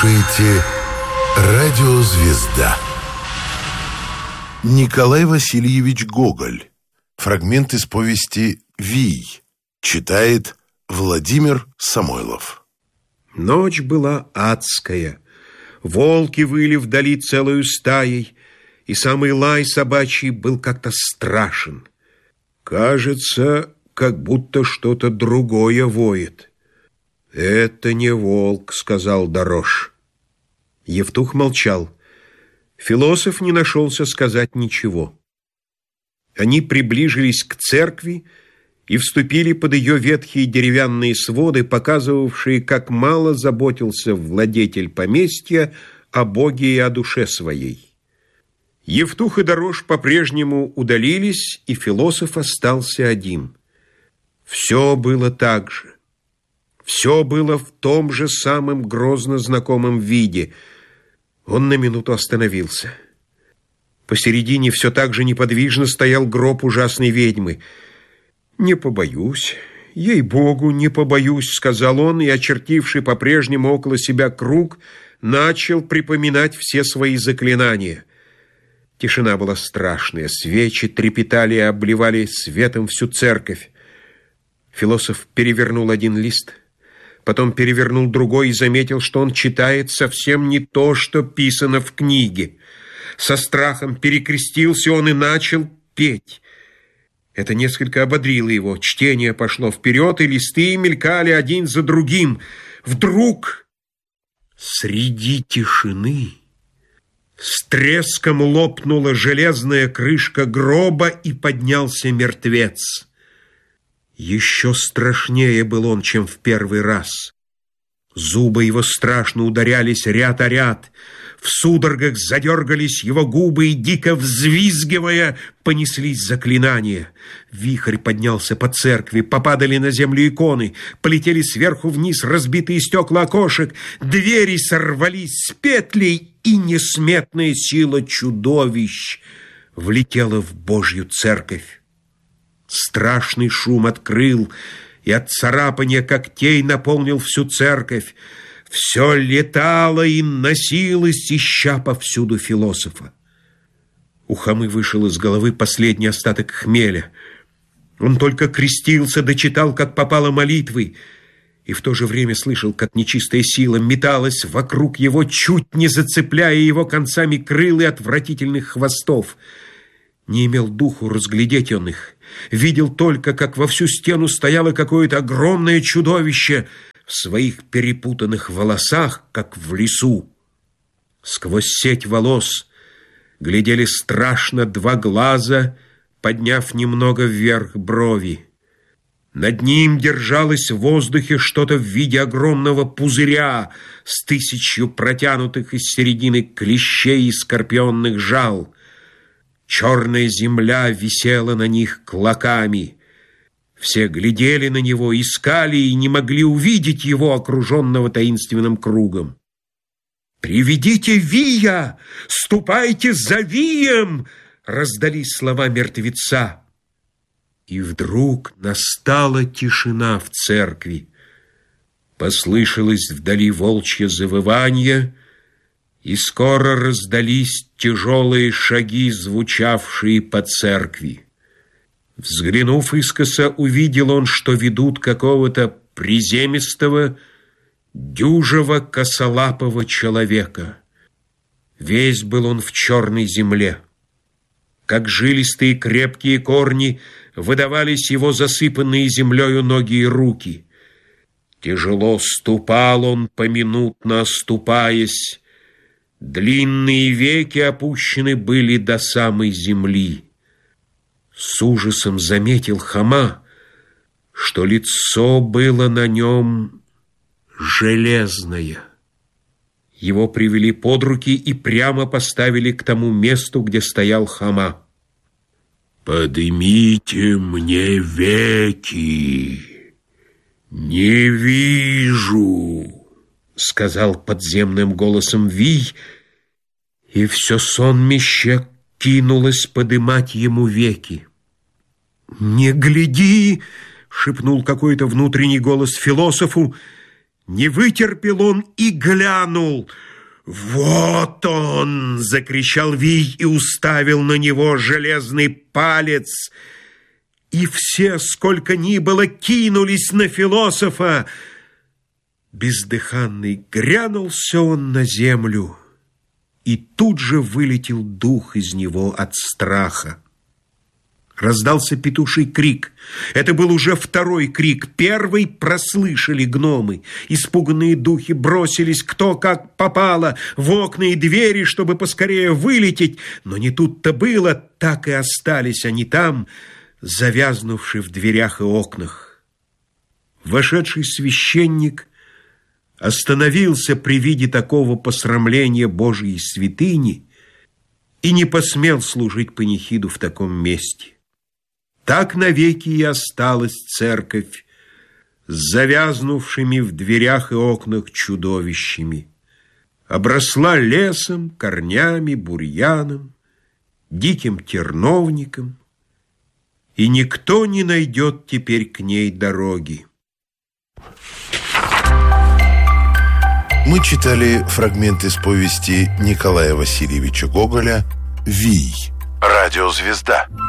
слушаете «Радио Звезда». Николай Васильевич Гоголь. Фрагмент из повести «Вий». Читает Владимир Самойлов. Ночь была адская. Волки выли вдали целою стаей, и самый лай собачий был как-то страшен. Кажется, как будто что-то другое воет. «Это не волк», — сказал Дорож. Евтух молчал. Философ не нашелся сказать ничего. Они приближились к церкви и вступили под ее ветхие деревянные своды, показывавшие, как мало заботился владетель поместья о Боге и о душе своей. Евтух и Дорож по-прежнему удалились, и философ остался один. Все было так же. Все было в том же самом грозно знакомом виде. Он на минуту остановился. Посередине все так же неподвижно стоял гроб ужасной ведьмы. «Не побоюсь, ей-богу, не побоюсь», — сказал он, и, очертивший по-прежнему около себя круг, начал припоминать все свои заклинания. Тишина была страшная, свечи трепетали и обливали светом всю церковь. Философ перевернул один лист, потом перевернул другой и заметил, что он читает совсем не то, что писано в книге. Со страхом перекрестился он и начал петь. Это несколько ободрило его. Чтение пошло вперед, и листы мелькали один за другим. Вдруг среди тишины с треском лопнула железная крышка гроба, и поднялся мертвец. Еще страшнее был он, чем в первый раз. Зубы его страшно ударялись ряд о ряд. В судорогах задергались его губы, и, дико взвизгивая, понеслись заклинания. Вихрь поднялся по церкви, попадали на землю иконы, полетели сверху вниз разбитые стекла окошек, двери сорвались с петлей, и несметная сила чудовищ влетела в Божью церковь. Страшный шум открыл, и от царапания когтей наполнил всю церковь. Все летало и носилось, ища повсюду философа. У Хомы вышел из головы последний остаток хмеля. Он только крестился, дочитал, как попало, молитвы, и в то же время слышал, как нечистая сила металась вокруг его, чуть не зацепляя его концами крыл и отвратительных хвостов. Не имел духу разглядеть он их. Видел только, как во всю стену стояло какое-то огромное чудовище в своих перепутанных волосах, как в лесу. Сквозь сеть волос глядели страшно два глаза, подняв немного вверх брови. Над ним держалось в воздухе что-то в виде огромного пузыря с 1000 протянутых из середины клещей и скорпионных жал. Черная земля висела на них клоками. Все глядели на него, искали и не могли увидеть его, окруженного таинственным кругом. «Приведите Вия! Ступайте за Вием!» — раздались слова мертвеца. И вдруг настала тишина в церкви. Послышалось вдали волчье завывание, и скоро раздались тяжелые шаги, звучавшие по церкви. Взглянув искоса, увидел он, что ведут какого-то приземистого, дюжего, косолапого человека. Весь был он в черной земле. Как жилистые крепкие корни выдавались его засыпанные землею ноги и руки. Тяжело ступал он, поминутно оступаясь. Длинные веки опущены были до самой земли. С ужасом заметил Хома, что лицо было на нем железное. Его привели под руки и прямо поставили к тому месту, где стоял Хома. «Подымите мне веки, не вижу», — сказал подземным голосом Вий, и все сонмище кинулось подымать ему веки. «Не гляди!» — шепнул какой-то внутренний голос философу, Не вытерпел он и глянул. «Вот он!» — закричал Вий и уставил на него железный палец. И все, сколько ни было, кинулись на философа. Бездыханный грянулся он на землю, и тут же вылетел дух из него от страха. Раздался петуший крик. Это был уже второй крик. Первый прослышали гномы. Испуганные духи бросились кто как попало в окна и двери, чтобы поскорее вылететь. Но не тут-то было. Так и остались они там, завязнувши в дверях и окнах. Вошедший священник остановился при виде такого посрамления Божией святыни и не посмел служить панихиду в таком месте. Так навеки и осталась церковь с завязнувшими в дверях и окнах чудовищами. Обросла лесом, корнями, бурьяном, диким терновником, и никто не найдет теперь к ней дороги. Мы читали фрагмент из повести Николая Васильевича Гоголя «Вий». Радиозвезда.